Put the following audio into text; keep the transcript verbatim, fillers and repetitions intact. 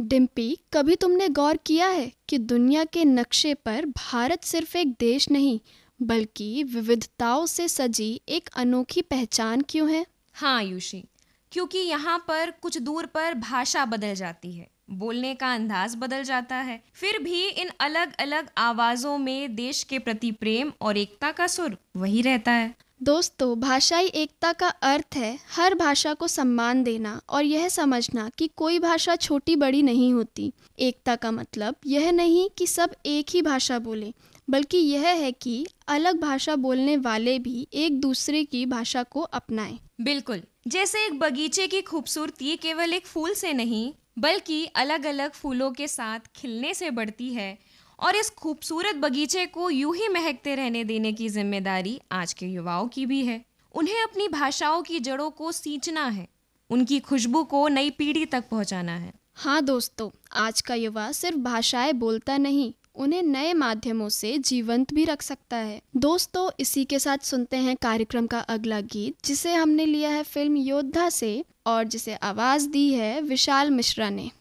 डिम्पी, कभी तुमने गौर किया है कि दुनिया के नक्शे पर भारत सिर्फ एक देश नहीं बल्कि विविधताओं से सजी एक अनोखी पहचान क्यों है? हाँ आयुषी, क्योंकि यहाँ पर कुछ दूर पर भाषा बदल जाती है, बोलने का अंदाज बदल जाता है, फिर भी इन अलग अलग आवाजों में देश के प्रति प्रेम और एकता का सुर वही रहता है। दोस्तों, भाषाई एकता का अर्थ है हर भाषा को सम्मान देना और यह समझना कि कोई भाषा छोटी बड़ी नहीं होती। एकता का मतलब यह नहीं कि सब एक ही भाषा बोलें, बल्कि यह है कि अलग भाषा बोलने वाले भी एक दूसरे की भाषा को अपनाएं। बिल्कुल, जैसे एक बगीचे की खूबसूरती केवल एक फूल से नहीं बल्कि अलग अलग फूलों के साथ खिलने से बढ़ती है, और इस खूबसूरत बगीचे को यूं ही महकते रहने देने की जिम्मेदारी आज के युवाओं की भी है। उन्हें अपनी भाषाओं की जड़ों को सींचना है, उनकी खुशबू को नई पीढ़ी तक पहुंचाना है। हाँ दोस्तों, आज का युवा सिर्फ भाषाएं बोलता नहीं, उन्हें नए माध्यमों से जीवंत भी रख सकता है। दोस्तों, इसी के साथ सुनते हैं कार्यक्रम का अगला गीत, जिसे हमने लिया है फिल्म योद्धा से और जिसे आवाज दी है विशाल मिश्रा ने।